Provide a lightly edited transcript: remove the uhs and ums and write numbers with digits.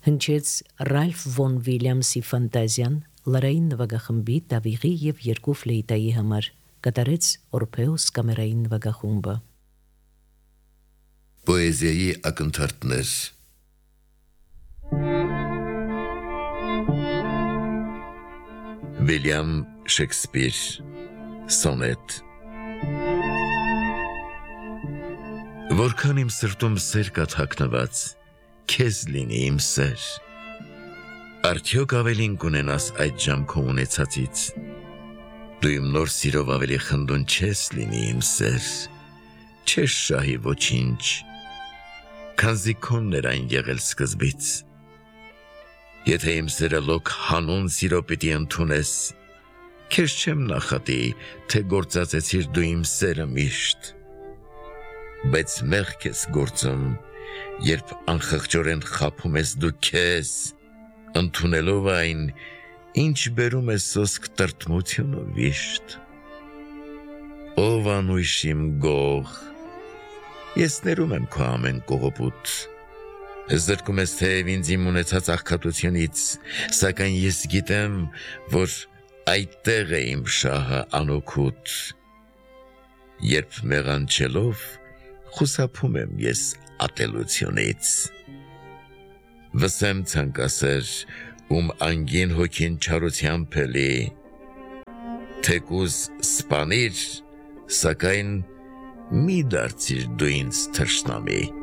Հնչեց Ռալֆ վոն Վիլյամսի ֆանտազիան լարային նվագախմբի Դավիղի և երկու ֆլեյտայի համար կատարեց Օրփեոս կամերային նվագախումբը։ Պոեզիայի ակնթարթներ Վիլյամ Շեքսպիր Սոնետ Որքան իմ սրտում սեր կա թաքնված, քեզ լինի իմ սեր, արդյոք ավելին կունենաս այդ ժամ քո ունեցածից, դու իմ նոր սիրով ավելի խնդուն չես լինի իմ սեր, չես շահի ոչինչ, քանզի քոնն էր այն եղել սկզբից, եթե իմ սերը լոկ հանուն սիրո պիտի ընդունես, քեզ չեմ նախատի, թե գործածեցիր դու իմ սերը միշտ, բայց մեղք ես գործում, երբ անխղճորեն խաբում ես դու քեզ, ընդունելով այն, ինչ բերում է սոսկ տրտմությունը վիշտ։ Ով անույշ իմ գող, ես ներում եմ քո ամեն կողոպուտ, զրկում ես թեև ինձ իմ ունեցած աղքատությունից, սակայն ես գիտեմ, որ այդտեղ է իմ շահը անօգուտ, երբ մեղանչելով խուսափում եմ ես ատելությունից։ Վսեմ ցանկասեր, ում անգին հոգին չարությամբ է լի, թեկուզ սպանիր, սակայն մի դարձիր դու ինձ թշնամի։